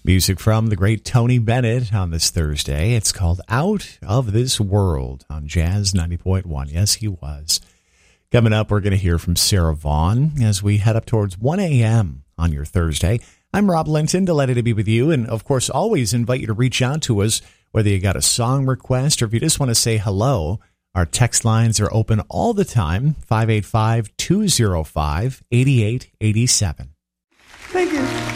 Music from the great Tony Bennett on this Thursday. It's called Out of This World on Jazz 90.1. Yes, he was. Coming up, we're going to hear from Sarah Vaughan as we head up towards 1 a.m. on your Thursday. I'm Rob Linton, delighted to be with you. And, of course, always invite you to reach out to us, whether you got a song request or if you just want to say hello. Our text lines are open all the time, 585-205-8887. Thank you.